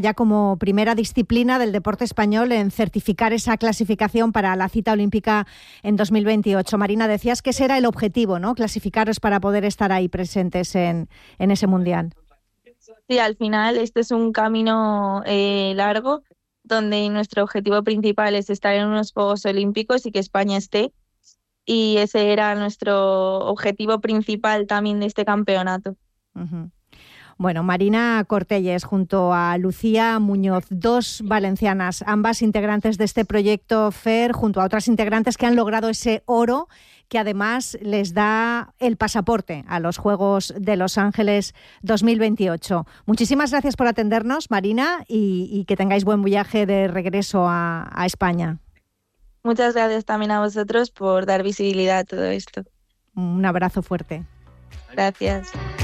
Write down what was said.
ya como primera disciplina del deporte español en certificar esa clasificación para la cita olímpica en 2028. Marina, decías que ese era el objetivo, ¿no? Clasificaros para poder estar ahí presentes en ese Mundial. Sí, al final este es un camino largo donde nuestro objetivo principal es estar en unos Juegos Olímpicos y que España esté. Y ese era nuestro objetivo principal también de este campeonato. Uh-huh. Bueno, Marina Cortelles junto a Lucía Muñoz, dos valencianas, ambas integrantes de este proyecto FAIR, junto a otras integrantes que han logrado ese oro que además les da el pasaporte a los Juegos de Los Ángeles 2028. Muchísimas gracias por atendernos, Marina, y que tengáis buen viaje de regreso a España. Muchas gracias también a vosotros por dar visibilidad a todo esto. Un abrazo fuerte. Gracias.